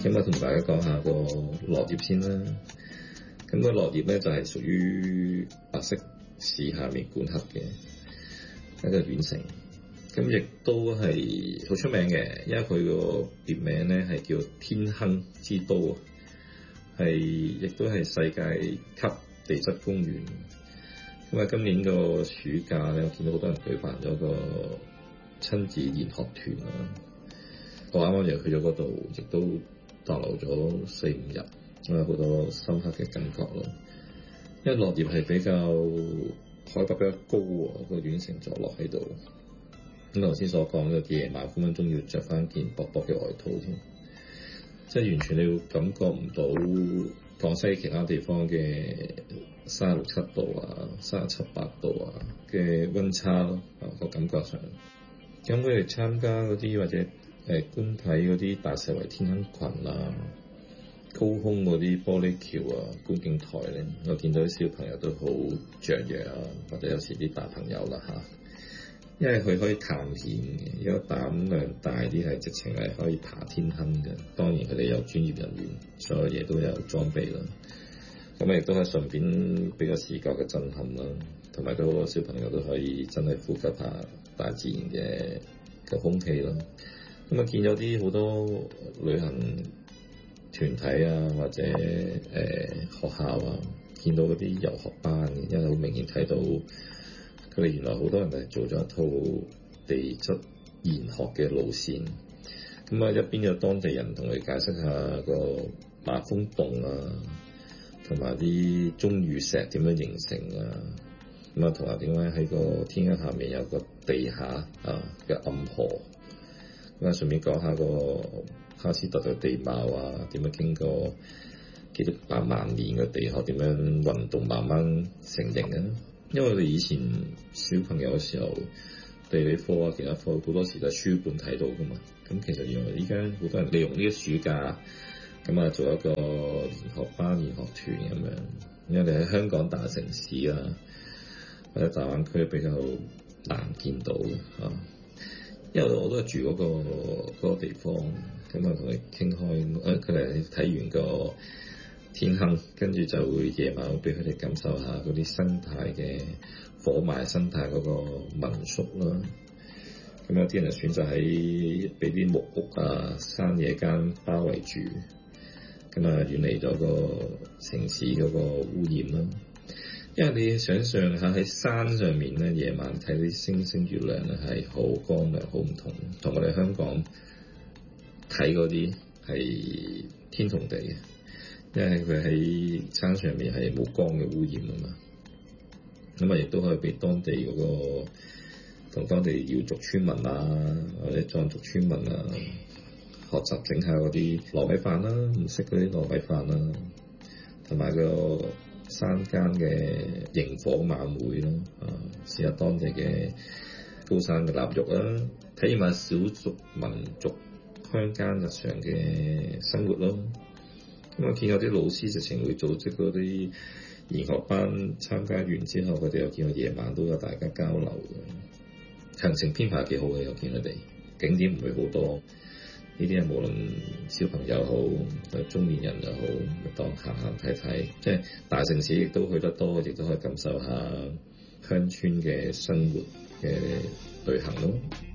咁我同大家講下個落葉先啦。咁個落葉咧就係屬於白色市下面管轄嘅一個縣城。咁亦都係好出名嘅，因為佢個別名咧係叫天坑之都，亦都係世界級地質公園。咁啊，今年個暑假咧，我見到好多人舉辦咗個親子研學團啦。我啱啱又去咗嗰度，亦都逗留咗4-5日，咁有好多深刻嘅感覺咯。因為落葉係比較海拔比較高喎，個縣城坐落喺度。咁頭先所講嘅夜晚分分鐘要着翻件薄薄嘅外套添，即係完全你會感覺唔到廣西其他地方嘅36-7度啊、37-8度啊嘅溫差咯，個感覺上。咁佢哋參加嗰啲或者觀睇嗰啲大石圍天坑群啊、高空嗰啲玻璃橋啊、觀景台咧，我見到啲小朋友都好雀躍啊，或者有時啲大朋友啦嚇。因為佢可以探險嘅，如果膽量大啲係直情係可以爬天坑嘅。當然佢哋有專業人員，所有嘢都有裝備啦。咁亦都係順便俾個視覺嘅震撼啦，同埋都好多小朋友都可以真係呼吸下大自然嘅空氣啦。咁啊見咗啲好多旅行團體啊，或者學校啊，見到嗰啲遊學班，因為好明顯睇到。佢哋原來好多人係做咗一套地質研學嘅路線，咁啊一邊有當地人同佢解釋下個馬蜂洞啊，同埋啲鐘乳石點樣形成啊，咁啊同埋點解喺個天坑下面有個地下嘅暗河，咁啊順便講下個喀斯特嘅地貌啊，點樣經過幾多百萬年嘅地殼點樣運動慢慢成型啊。因為我哋以前小朋友嘅時候，地理科啊、其他科好多時都係書本睇到噶嘛。咁其實原來依家好多人利用呢個暑假，咁啊做一個研學班、研學團咁樣。因為你喺香港大城市啊，或者大灣區比較難見到嘅嚇。因為我都係住嗰個地方，咁啊同佢傾開，佢哋睇完個天坑，跟住就會夜晚會俾佢哋感受下嗰啲生態嘅火埋生態嗰個民宿啦。咁有啲人就選擇喺俾啲木屋啊、山野間包圍住，咁啊遠離咗個城市嗰個污染啦。因為你想象下喺山上面咧，夜晚睇啲星星月亮咧係好光亮、好唔同，同我哋香港睇嗰啲係天同地嘅。因為佢喺山上面係冇光嘅污染啊嘛，咁啊亦都可以俾當地嗰個同當地瑤族村民啊，或者藏族村民啊學習整下嗰啲糯米飯啦，唔識嗰啲糯米飯啦，同埋個山間嘅螢火晚會咯，試下當地嘅高山嘅臘肉啦，體驗下少數民族鄉間日常嘅生活咯。咁我見有啲老師直情會組織嗰啲研學班，參加完之後，佢哋又見到夜晚都有大家交流嘅，行程編排幾好嘅。我見佢哋景點唔會好多，呢啲係無論小朋友好，或者中年人又好，當行行睇睇，即係大城市亦都去得多，亦都可以感受下鄉村嘅生活嘅旅行咯。